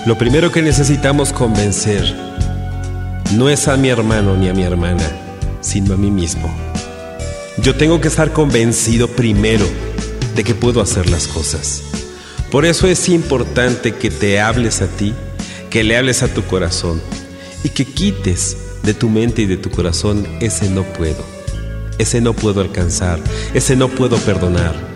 Lo primero que necesitamos convencer no es a mi hermano ni a mi hermana, sino a mí mismo. Yo tengo que estar convencido primero de que puedo hacer las cosas. Por eso es importante que te hables a ti, que le hables a tu corazón y que quites de tu mente y de tu corazón ese no puedo alcanzar, ese no puedo perdonar.